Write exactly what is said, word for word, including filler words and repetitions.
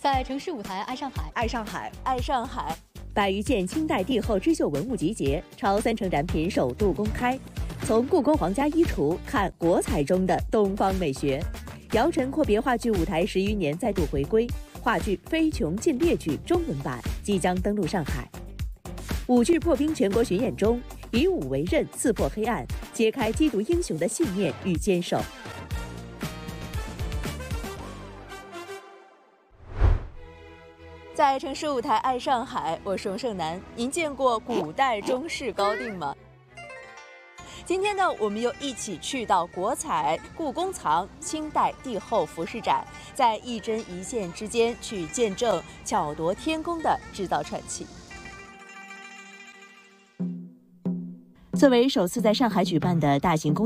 在城市舞台爱上海， 爱上海， 爱上海。 百余件清代帝后织绣文物集结，超三成展品首度公开。从故宫皇家衣橱看国彩中的东方美学。姚晨阔别话剧舞台十余年再度回归，话剧《飞琼进列举》中文版即将登陆上海。舞剧破冰全国巡演中，以武为刃，刺破黑暗，揭开缉毒英雄的信念与坚守。 在城市舞台爱上海，我是翁胜男。您见过古代中式高定吗？今天呢，我们又一起去到国彩故宫藏清代帝后服饰展，在一针一线之间去见证巧夺天工的制造传奇。作为首次在上海举办的大型公